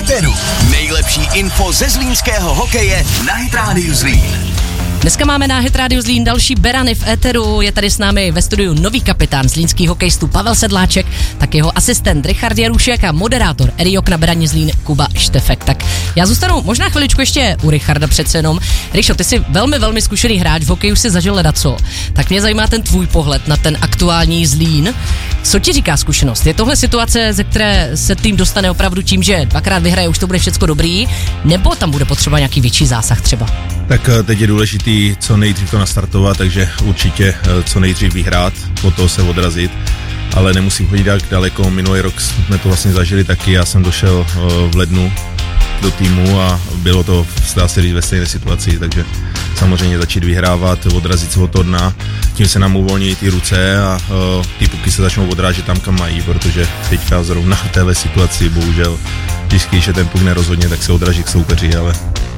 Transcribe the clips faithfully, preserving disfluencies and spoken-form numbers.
éteru. Nejlepší info ze zlínského hokeje na Hit Radio Zlín. Dneska máme na Hit Radio Zlín další berany v éteru. Je tady s námi ve studiu nový kapitán zlínských hokejistů Pavel Sedláček, tak jeho asistent Richard Jarušek a moderátor Eriok na beraně Zlín Kuba Štefek. Tak já zůstanu možná chviličku ještě u Richarda přece jenom. Rišo, ty jsi velmi, velmi zkušený hráč, v hokeji už si zažil ledaco. Tak mě zajímá ten tvůj pohled na ten aktuální Zlín. Co ti říká zkušenost? Je tohle situace, ze které se tým dostane opravdu tím, že dvakrát vyhraje, už to bude všecko dobrý, nebo tam bude potřeba nějaký větší zásah třeba? Tak teď je důležitý co nejdřív to nastartovat, takže určitě co nejdřív vyhrát, po toho se odrazit, ale nemusím chodit tak daleko. Minulý rok jsme to vlastně zažili taky, já jsem došel v lednu do týmu a bylo to, dá se říct, ve stejné situaci, takže samozřejmě začít vyhrávat, odrazit se od toho dna, tím se nám uvolní ty ruce a uh, ty puky se začnou odrážet tam, kam mají, protože teďka zrovna v téhle situaci bohužel, když je ten puk nerozhodně, tak se odraží k soupeři, ale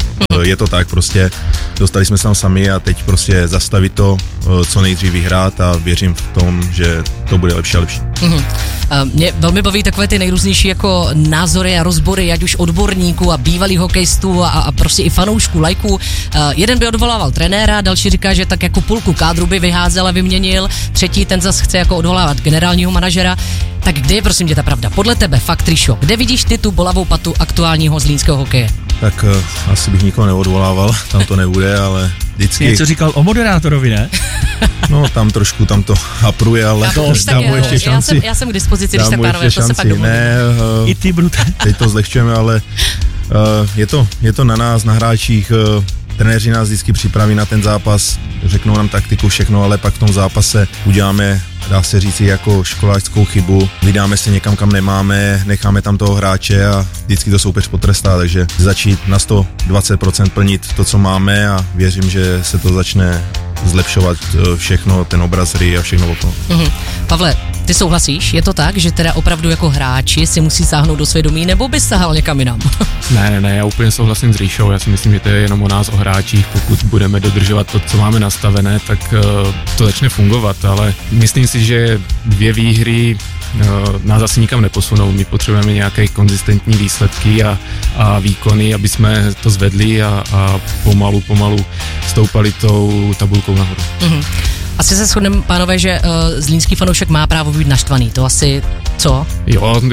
je to tak, prostě dostali jsme se tam sami a teď prostě zastavit to, co nejdřív vyhrát a věřím v tom, že to bude lepší a lepší. Mm-hmm. A mě velmi baví takové ty nejrůznější jako názory a rozbory, ať už odborníků a bývalých hokejistů a, a prostě i fanoušků, lajků. Uh, jeden by odvolával trenéra, další říká, že tak jako půlku kádru by vyházel a vyměnil, třetí ten zas chce jako odvolávat generálního manažera. Tak kde je prosím tě ta pravda? Podle tebe, fakt Rišo, kde vidíš ty tu bolavou patu aktuálního zlínského hokeje? Tak uh, asi bych nikoho neodvolával, tam to nebude, ale vždycky... Něco říkal o moderátorovi, ne? No, tam trošku, tam to hapruje, ale to, dám mu ještě šanci. Já jsem, já jsem k dispozici, když tak pánové, to se pak domluvíme. Ne, uh, I ty, Brute. Teď to zlehčujeme, ale uh, je, to, je to na nás, na hráčích. Uh, trenéři nás vždycky připraví na ten zápas, řeknou nám taktiku, všechno, ale pak v tom zápase uděláme, dá se říct, jako školářskou chybu, vydáme se někam, kam nemáme, necháme tam toho hráče a vždycky to soupeř potrestá, takže začít na sto dvacet procent plnit to, co máme a věřím, že se to začne zlepšovat všechno, ten obraz hry a všechno okolo. Mm-hmm. Pavle, ty souhlasíš? Je to tak, že teda opravdu jako hráči si musí sáhnout do svědomí, nebo bys sahal někam jinam? Ne, ne, ne, já úplně souhlasím s Ríšou, já si myslím, že to je jenom o nás, o hráčích, pokud budeme dodržovat to, co máme nastavené, tak uh, to začne fungovat, ale myslím si, že dvě výhry uh, nás asi nikam neposunou, my potřebujeme nějaké konzistentní výsledky a, a výkony, aby jsme to zvedli a, a pomalu, pomalu stoupali tou tabulkou nahoru. Mm-hmm. Asi se shodneme, pánové, že uh, zlínský fanoušek má právo být naštvaný, to asi co? Jo,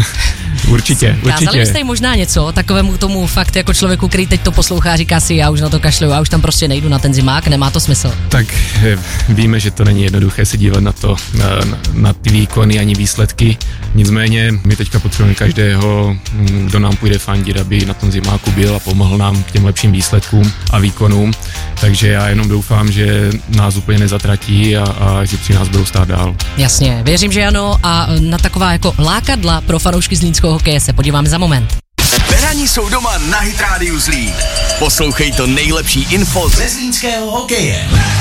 určitě, určitě. Kázali byste jim možná něco takovému tomu fakt jako člověku, který teď to poslouchá a říká si, já už na to kašlu, já už tam prostě nejdu na ten zimák, nemá to smysl. Tak víme, že to není jednoduché se dívat na to, na, na ty výkony ani výsledky, nicméně my teďka potřebujeme každého, kdo nám půjde fandit, aby na tom zimáku byl a pomohl nám k těm lepším výsledkům a výkonům, takže já jenom doufám, že nás úplně nezatratí a, a že při nás budou stát dál. Jasně, věřím, že ano a na taková jako lákadla pro fanoušky zlínského hokeje se podíváme za moment. Berani jsou doma na Hit Radio Zlín. Poslouchej to nejlepší info ze zlínského hokeje.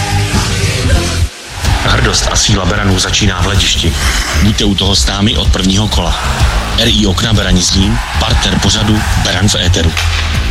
Hrdost a síla beranů začíná v hledišti. Buďte u toho s námi od prvního kola. R I Okna Berani Zlín, partner pořadu Beran v éteru.